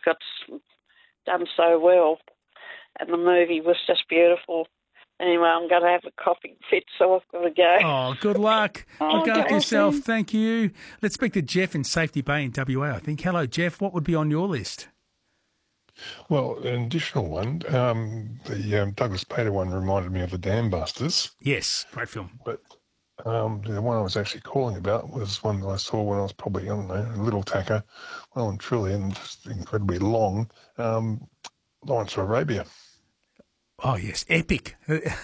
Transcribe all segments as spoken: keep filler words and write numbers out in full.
got s- done so well, and the movie was just beautiful. Anyway, I'm going to have a coughing fit, so I've got to go. Oh, good luck. Oh, Look get after well yourself. soon. Thank you. Let's speak to Jeff in Safety Bay in W A, I think. Hello, Jeff. What would be on your list? Well, an additional one, um, the um, Douglas Bader one reminded me of the Dam Busters, Yes, great film. but um, the one I was actually calling about was one that I saw when I was probably, I don't know, a little tacker, well and truly, and just incredibly long, um, Lawrence of Arabia. Oh, yes, epic.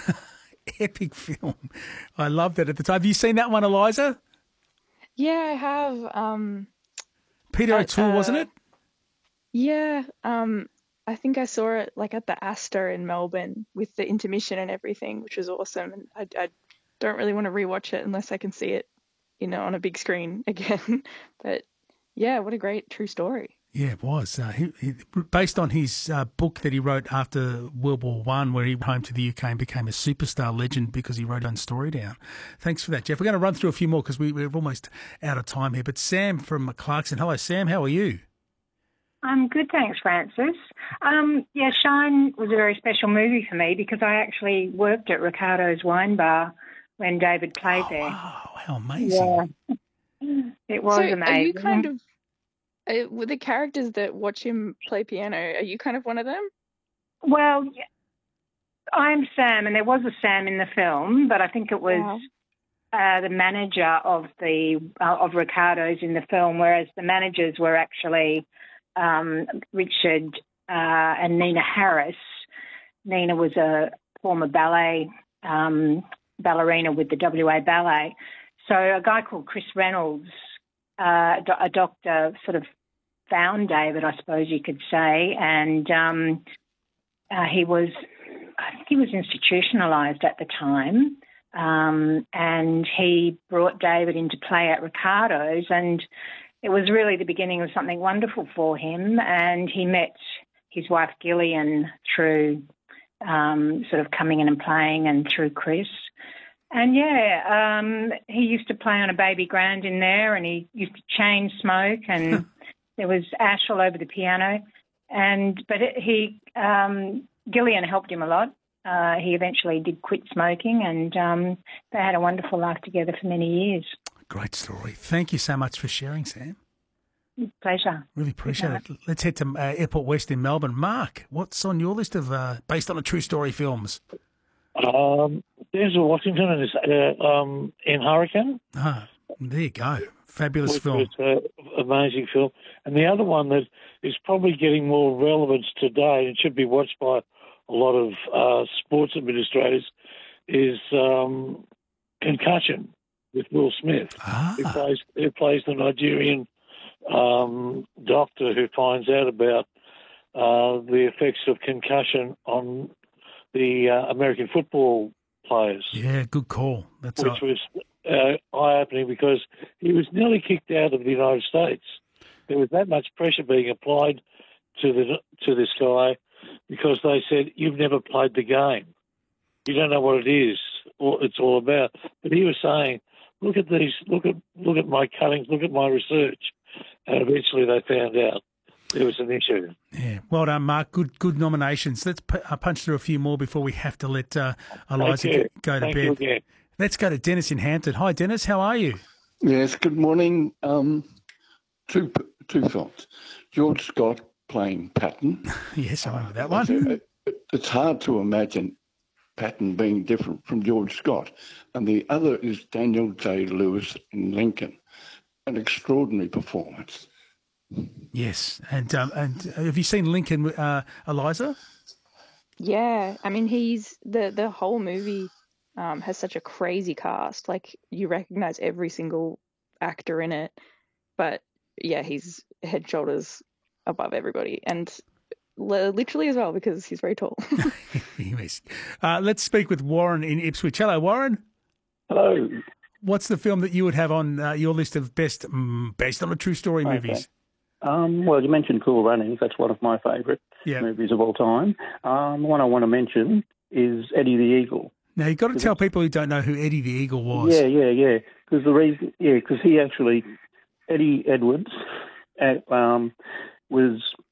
Epic film. I loved it at the time. Have you seen that one, Eliza? Yeah, I have. Um, Peter at, O'Toole, uh, wasn't it? Yeah, um, I think I saw it like at the Astor in Melbourne with the intermission and everything, which was awesome. And I, I don't really want to rewatch it unless I can see it, you know, on a big screen again. But yeah, what a great true story. Yeah, it was. Uh, he, he, based on his uh, book that he wrote after World War One, where he went home to the U K and became a superstar legend because he wrote one story down. Thanks for that, Jeff. We're going to run through a few more because we, we're almost out of time here. But Sam from Clarkson. Hello, Sam. How are you? I'm good, thanks, Francis. Um, yeah, Shine was a very special movie for me because I actually worked at Ricardo's Wine Bar when David played oh, there. Wow, how amazing. Yeah. It was so amazing. are you kind of, uh, with the characters that watch him play piano, are you kind of one of them? Well, yeah, I'm Sam, and there was a Sam in the film, but I think it was Wow. uh, the manager of the uh, of Ricardo's in the film, whereas the managers were actually um, Richard uh, and Nina Harris. Nina was a former ballet um, ballerina with the W A Ballet. So a guy called Chris Reynolds, uh, a doctor, sort of found David, I suppose you could say, and um, uh, he was, I think he was institutionalised at the time, um, and he brought David into play at Ricardo's, and it was really the beginning of something wonderful for him, and he met his wife Gillian through um, sort of coming in and playing and through Chris. And, yeah, um, he used to play on a baby grand in there, and he used to chain smoke, and there was ash all over the piano. And But it, he, um, Gillian helped him a lot. Uh, he eventually did quit smoking, and um, they had a wonderful life together for many years. Great story. Thank you so much for sharing, Sam. Pleasure. Really appreciate it. Let's head to uh, Airport West in Melbourne. Mark, what's on your list of uh, based on a true story films? Um, Denzel Washington is uh, um, in Hurricane. Ah, there you go. Fabulous Which film. was an amazing film. And the other one that is probably getting more relevance today and should be watched by a lot of uh, sports administrators is um, Concussion with Will Smith, Ah. who plays who plays the Nigerian um, doctor who finds out about uh, the effects of concussion on the uh, American football players. Yeah, good call. That's which right. was uh, eye-opening because he was nearly kicked out of the United States. There was that much pressure being applied to the to this guy because they said, "You've never played the game. You don't know what it is, or it's all about." But he was saying, "Look at these. Look at look at my cuttings. Look at my research." And eventually, they found out there was an issue. Yeah, well done, Mark. Good, good nominations. Let's p- uh, punch through a few more before we have to let uh, Eliza Okay. g- go to Thank bed. you again. Let's go to Dennis in Hampton. Hi, Dennis. How are you? Yes, good morning. Um, two two thoughts. George Scott playing Patton. Yes, I remember that one. It's hard to imagine Patton being different from George Scott. And the other is Daniel Day-Lewis in Lincoln. An extraordinary performance. Yes, and um, and have you seen Lincoln, uh, Eliza? Yeah, I mean, he's the the whole movie um, has such a crazy cast. Like, you recognize every single actor in it, but yeah, he's head and shoulders above everybody, and li- literally as well because he's very tall. Yes. Uh, let's speak with Warren in Ipswich. Hello, Warren. Hello. What's the film that you would have on uh, your list of best mm, based on a true story Okay. movies? Um, well, you mentioned Cool Runnings. That's one of my favourite Yeah. movies of all time. Um, the one I want to mention is Eddie the Eagle. Now, you've got to tell people who don't know who Eddie the Eagle was. Yeah, yeah, yeah. Because the reason, yeah, because he actually, Eddie Edwards, uh, um, was